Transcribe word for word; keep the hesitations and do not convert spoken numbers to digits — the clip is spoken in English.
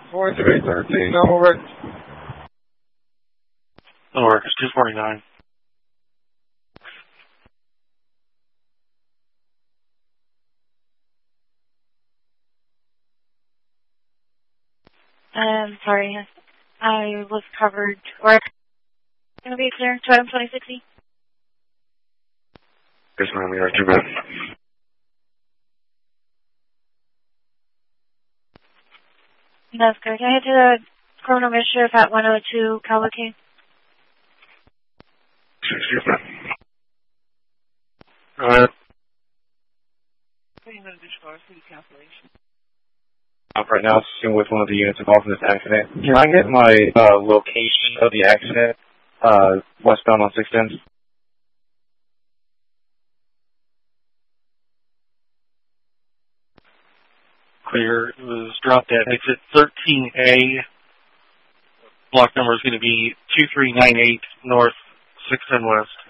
four three thirteen, no work. No work, it's two forty-nine. Um, sorry, I was covered. Or going to be clear to item twenty sixty? Yes, ma'am, we are too bad. That's good. Can I head to the criminal mischief at one oh two Calvary? Excuse me. Go ahead. What are you going to do for city cancellation? Up right now, speaking with one of the units involved in this accident. Can I get my uh, location of the accident uh, westbound on six ten? Clear. It was dropped at exit thirteen A. Block number is going to be two three nine eight North six ten West.